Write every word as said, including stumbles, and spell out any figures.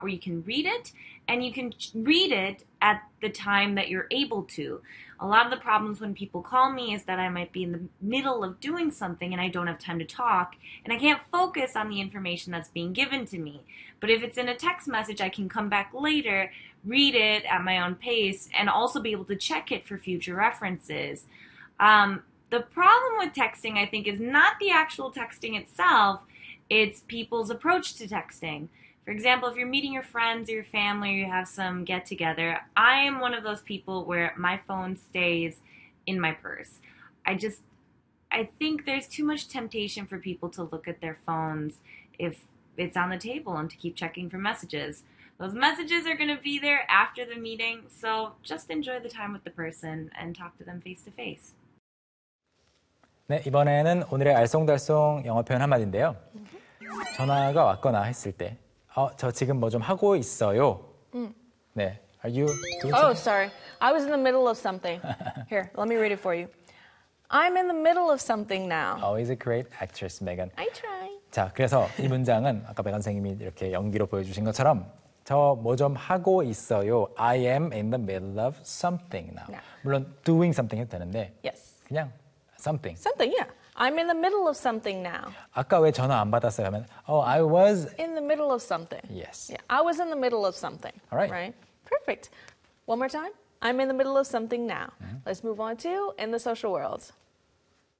where you can read it, and you can read it at the time that you're able to. A lot of the problems when people call me is that I might be in the middle of doing something and I don't have time to talk, and I can't focus on the information that's being given to me. But if it's in a text message, I can come back later, read it at my own pace, and also be able to check it for future references. Um, the problem with texting, I think, is not the actual texting itself, it's people's approach to texting. For example, if you're meeting your friends or your family or you have some get-together, I am one of those people where my phone stays in my purse. I just, I think there's too much temptation for people to look at their phones if it's on the table and to keep checking for messages. Those messages are going to be there after the meeting, so just enjoy the time with the person and talk to them face-to-face. 네, 이번에는 오늘의 알쏭달쏭 영어 표현 한마디인데요. 전화가 왔거나 했을 때 어, 저 지금 뭐 좀 하고 있어요. 음. 네. Are you doing Oh, something? sorry. I was in the middle of something. Here, let me read it for you. I'm in the middle of something now. Always a great actress, Megan. I try. 자, 그래서 이 문장은 아까 메간 선생님이 이렇게 연기로 보여주신 것처럼 저 뭐 좀 하고 있어요. I am in the middle of something now. No. 물론 doing something 해도 되는데 Yes. 그냥 something. Something, yeah. I'm in the middle of something now. 아까 왜 전화 안 받았어요 하면 Oh, I was In the middle of something. Yes. Yeah, I was in the middle of something. All right. Right? Perfect. One more time. I'm in the middle of something now. Mm-hmm. Let's move on to in the social world.